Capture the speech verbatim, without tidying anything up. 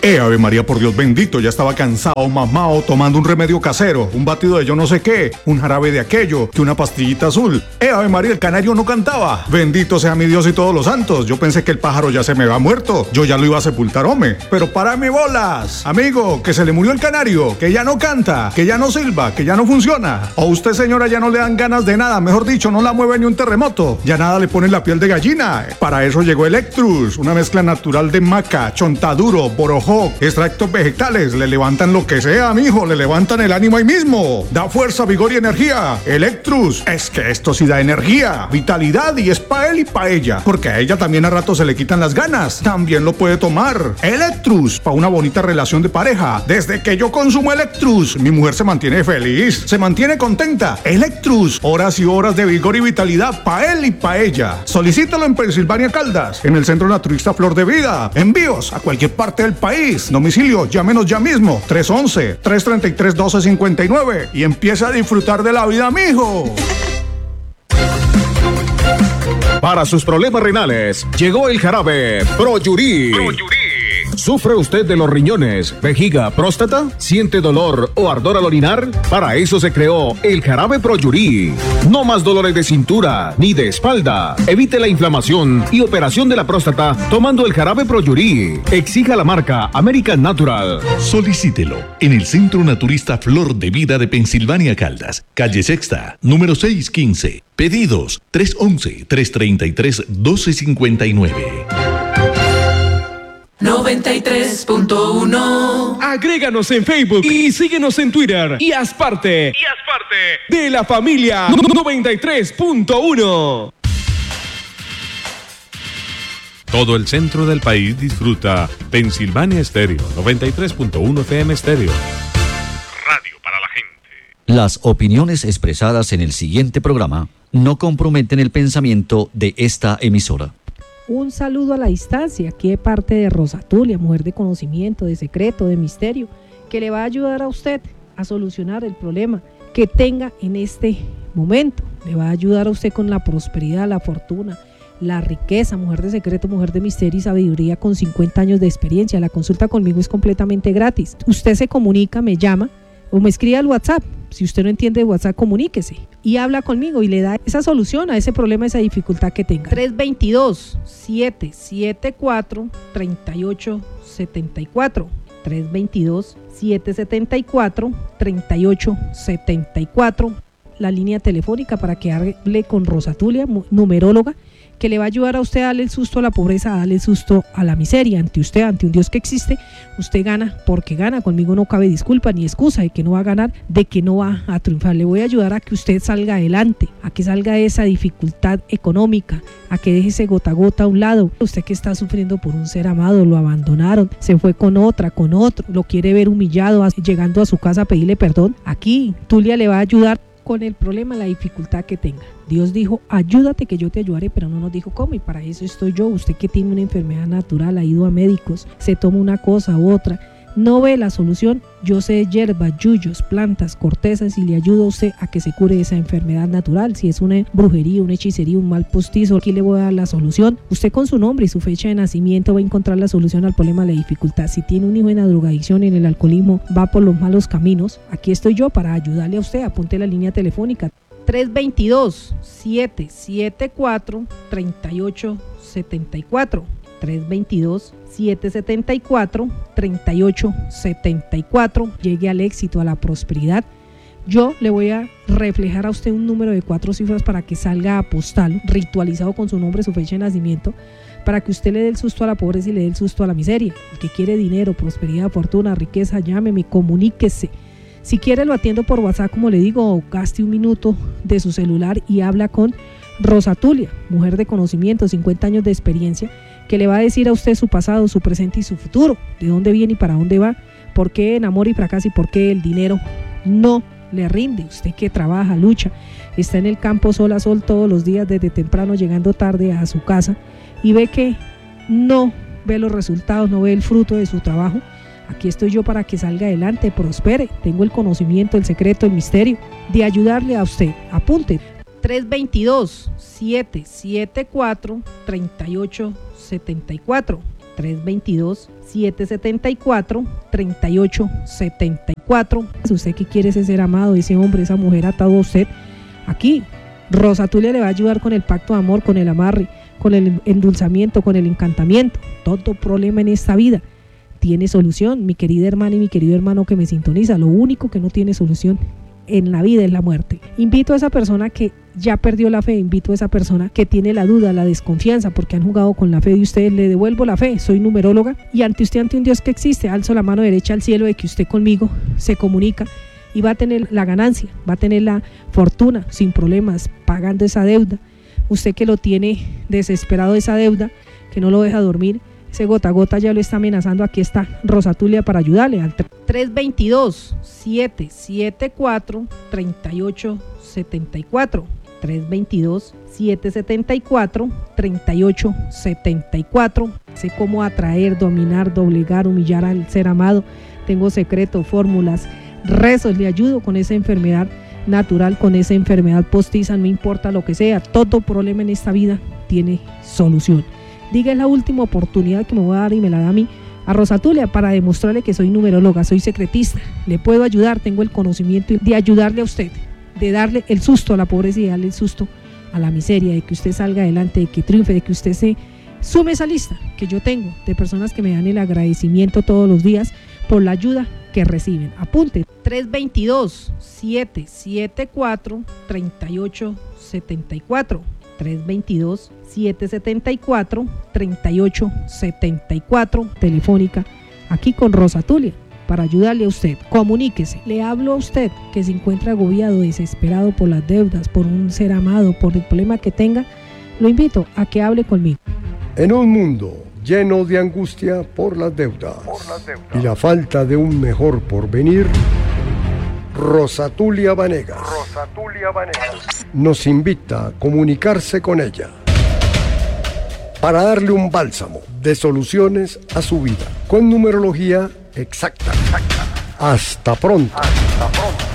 Eh, Ave María, por Dios bendito, ya estaba cansado, mamao, tomando un remedio casero, un batido de yo no sé qué, un jarabe de aquello, que una pastillita azul. Eh, Ave María, el canario no cantaba. Bendito sea mi Dios y todos los santos. Yo pensé que el pájaro ya se me había muerto. Yo ya lo iba a sepultar, hombre. Pero párame bolas. Amigo, que se le murió el canario, que ya no canta, que ya no silba, que ya no funciona. O usted, señora, ya no le dan ganas de nada. Mejor dicho, no la mueve ni un terremoto. Ya nada le pone la piel de gallina. Para eso llegó Electrus, una mezcla natural de maca, chontaduro, borojó, extractos vegetales. Le levantan lo que sea, mijo. Le levantan el ánimo ahí mismo. Da fuerza, vigor y energía. Electrus. Es que esto sí da energía, vitalidad, y es pa' él y pa' ella. Porque a ella también a rato se le quitan las ganas. También lo puede tomar. Electrus, pa' una bonita relación de pareja. Desde que yo consumo Electrus, mi mujer se mantiene feliz, se mantiene contenta. Electrus, horas y horas de vigor y vitalidad pa' él y pa' ella. Solicítalo en Pensilvania Caldas, en el Centro Naturista Flor de Vida. Envíos a cualquier parte del país. Domicilio, llámenos ya mismo. tres once, tres treinta y tres, doce cincuenta y nueve. Y empieza a disfrutar de la vida, mijo. Para sus problemas renales, llegó el jarabe Proyurí. Proyurí. ¿Sufre usted de los riñones, vejiga, próstata? ¿Siente dolor o ardor al orinar? Para eso se creó el jarabe Proyurí. No más dolores de cintura ni de espalda. Evite la inflamación y operación de la próstata tomando el jarabe Proyurí. Exija la marca American Natural. Solicítelo en el Centro Naturista Flor de Vida de Pensilvania Caldas, calle Sexta, número seiscientos quince. Pedidos tres once, tres treinta y tres, doce cincuenta y nueve. noventa y tres punto uno. Agréganos en Facebook y síguenos en Twitter y haz parte, y haz parte de la familia noventa y tres punto uno. Todo el centro del país disfruta Pensilvania Estéreo, noventa y tres punto uno F M Estéreo. Radio para la gente. Las opiniones expresadas en el siguiente programa no comprometen el pensamiento de esta emisora. Un saludo a la distancia, aquí de parte de Rosa Tulia, mujer de conocimiento, de secreto, de misterio, que le va a ayudar a usted a solucionar el problema que tenga en este momento. Le va a ayudar a usted con la prosperidad, la fortuna, la riqueza. Mujer de secreto, mujer de misterio y sabiduría con cincuenta años de experiencia. La consulta conmigo es completamente gratis. Usted se comunica, me llama o me escribe al WhatsApp. Si usted no entiende de WhatsApp, comuníquese y habla conmigo y le da esa solución a ese problema, esa dificultad que tenga. tres dos dos, siete siete cuatro, tres ocho siete cuatro. tres dos dos, siete siete cuatro, tres ocho siete cuatro. La línea telefónica para que hable con Rosa Tulia, numeróloga, que le va a ayudar a usted a darle el susto a la pobreza, a darle el susto a la miseria. Ante usted, ante un Dios que existe, usted gana porque gana. Conmigo no cabe disculpa ni excusa de que no va a ganar, de que no va a triunfar. Le voy a ayudar a que usted salga adelante, a que salga de esa dificultad económica, a que deje ese gota a gota a un lado. Usted que está sufriendo por un ser amado, lo abandonaron, se fue con otra, con otro, lo quiere ver humillado, llegando a su casa a pedirle perdón. Aquí Tulia le va a ayudar con el problema, la dificultad que tenga. Dios dijo, ayúdate que yo te ayudaré, pero no nos dijo cómo, y para eso estoy yo. Usted que tiene una enfermedad natural, ha ido a médicos, se toma una cosa u otra, no ve la solución. Yo sé hierbas, yuyos, plantas, cortezas, y le ayudo a usted a que se cure esa enfermedad natural. Si es una brujería, una hechicería, un mal postizo, aquí le voy a dar la solución. Usted con su nombre y su fecha de nacimiento va a encontrar la solución al problema de la dificultad. Si tiene un hijo en la drogadicción, en el alcoholismo, va por los malos caminos, aquí estoy yo para ayudarle a usted. Apunte la línea telefónica tres dos dos, siete siete cuatro, tres ocho siete cuatro. tres dos dos, siete siete cuatro, tres ocho siete cuatro. Llegue al éxito, a la prosperidad. Yo le voy a reflejar a usted un número de cuatro cifras para que salga a postal, ritualizado con su nombre, su fecha de nacimiento, para que usted le dé el susto a la pobreza y le dé el susto a la miseria. El que quiere dinero, prosperidad, fortuna, riqueza, llámeme, comuníquese. Si quiere lo atiendo por WhatsApp, como le digo, o gaste un minuto de su celular y habla con Rosa Tulia, mujer de conocimiento, cincuenta años de experiencia, que le va a decir a usted su pasado, su presente y su futuro, de dónde viene y para dónde va, por qué enamora y fracasa y por qué el dinero no le rinde. Usted que trabaja, lucha, está en el campo sol a sol todos los días desde temprano, llegando tarde a su casa, y ve que no ve los resultados, no ve el fruto de su trabajo. Aquí estoy yo para que salga adelante, prospere. Tengo el conocimiento, el secreto, el misterio de ayudarle a usted. Apunte. tres dos dos, siete siete cuatro, tres ocho siete cuatro. tres dos dos, siete siete cuatro, tres ocho siete cuatro. Usted que quiere ese ser amado, ese hombre, esa mujer atado a usted, aquí Rosatulia le va a ayudar con el pacto de amor, con el amarre, con el endulzamiento, con el encantamiento. Todo problema en esta vida tiene solución, mi querida hermana y mi querido hermano que me sintoniza. Lo único que no tiene solución en la vida es la muerte. Invito a esa persona que ya perdió la fe, invito a esa persona que tiene la duda, la desconfianza, porque han jugado con la fe de ustedes. Le devuelvo la fe, soy numeróloga y ante usted, ante un Dios que existe, alzo la mano derecha al cielo de que usted conmigo se comunica y va a tener la ganancia, va a tener la fortuna sin problemas, pagando esa deuda. Usted que lo tiene desesperado esa deuda, que no lo deja dormir, ese gota a gota ya lo está amenazando. Aquí está Rosatulia para ayudarle al tres dos dos, siete siete cuatro, tres ocho siete cuatro. tres dos dos, siete siete cuatro, tres ocho siete cuatro. Sé cómo atraer, dominar, doblegar, humillar al ser amado. Tengo secretos, fórmulas, rezos, le ayudo con esa enfermedad natural, con esa enfermedad postiza, no importa lo que sea, todo problema en esta vida tiene solución. Diga, es la última oportunidad que me voy a dar y me la da a mí, a Rosatulia, para demostrarle que soy numeróloga, soy secretista, le puedo ayudar, tengo el conocimiento de ayudarle a usted, de darle el susto a la pobreza y darle el susto a la miseria, de que usted salga adelante, de que triunfe, de que usted se sume esa lista que yo tengo de personas que me dan el agradecimiento todos los días por la ayuda que reciben. Apunte, tres dos dos, siete siete cuatro, tres ocho siete cuatro. tres dos dos, siete siete cuatro, tres ocho siete cuatro, telefónica, aquí con Rosatulia, para ayudarle a usted. Comuníquese. Le hablo a usted que se encuentra agobiado, desesperado por las deudas, por un ser amado, por el problema que tenga. Lo invito a que hable conmigo. En un mundo lleno de angustia por las deudas, por las deudas. y la falta de un mejor porvenir, Rosatulia Vanegas, Rosatulia Vanegas nos invita a comunicarse con ella para darle un bálsamo de soluciones a su vida con numerología exacta. exacta. Hasta pronto. Hasta pronto.